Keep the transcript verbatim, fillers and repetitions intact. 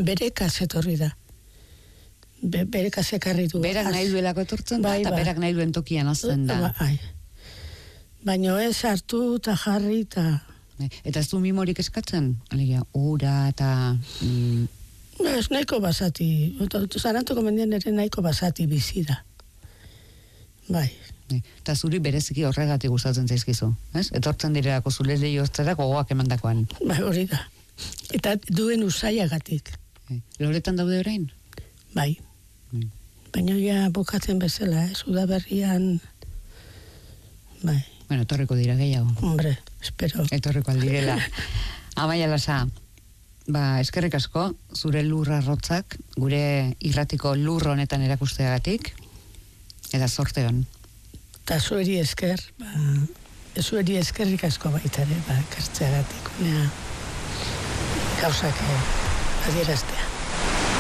bere kasetorri da. Be, bere kasekarri du. Berak nahi duelako etortzen da, bai, eta bai. berak nahi duen tokian azten da. Bai. Baina ez hartu eta jarri eta... Eta ez du mimorik eskatzen? Alegia, ura eta... Mm... Ez nahiko basati. Zarantuko mendian ere nahiko basati bizi da. Bai. Eta zuri bereziki horregatik gustatzen zaizkizu, ez? Etortzen direlako zure lehortzera gogoak emandakoan. Bai, hori da. Eta duen usaiagatik. Loretan daude orain? Bai. Mm. Baina ja bukatzen bezala, ez? Udaberrian... Bai. Bueno, etorriko dira gehiago. Hombre, espero. Etorriko aldirela. Amaia Lasa, ba, eskerrik asko, zure lurra rotzak, gure irratiko lur honetan erakusteagatik, eta zorte hon. Eta zueri esker, ba, zueri eskerrik asko baita ere, ba, kartzeagatik, unea gauzak adieraztea.